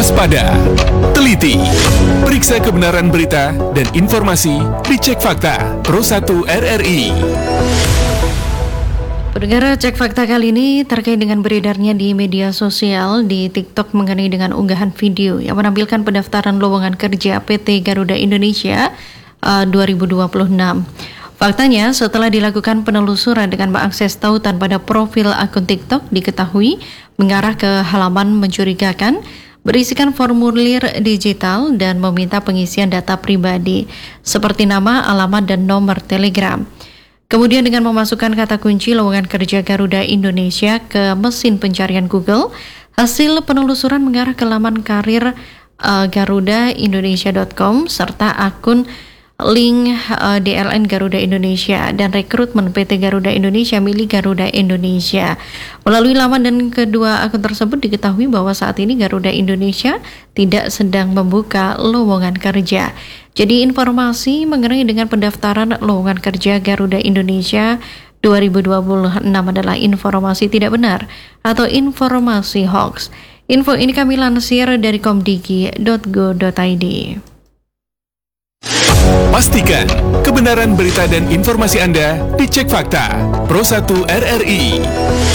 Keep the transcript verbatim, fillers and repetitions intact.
waspada, teliti, periksa kebenaran berita dan informasi, dicek fakta Pro satu R R I. Pendengar, cek fakta kali ini terkait dengan beredarnya di media sosial di TikTok mengenai dengan unggahan video yang menampilkan pendaftaran lowongan kerja P T Garuda Indonesia uh, dua ribu dua puluh enam. Faktanya, setelah dilakukan penelusuran dengan mengakses tautan pada profil akun TikTok, diketahui mengarah ke halaman mencurigakan, berisikan formulir digital dan meminta pengisian data pribadi seperti nama, alamat, dan nomor Telegram. Kemudian dengan memasukkan kata kunci lowongan kerja Garuda Indonesia ke mesin pencarian Google, hasil penelusuran mengarah ke laman karir uh, garuda indonesia dot com serta akun link uh, D L N Garuda Indonesia dan rekrutmen P T Garuda Indonesia milik Garuda Indonesia. Melalui laman dan kedua akun tersebut diketahui bahwa saat ini Garuda Indonesia tidak sedang membuka lowongan kerja. Jadi informasi mengenai dengan pendaftaran lowongan kerja Garuda Indonesia dua ribu dua puluh enam adalah informasi tidak benar atau informasi hoax. Info ini kami lansir dari komdigi dot go dot i d. Pastikan kebenaran berita dan informasi Anda dicek fakta Pro satu R R I.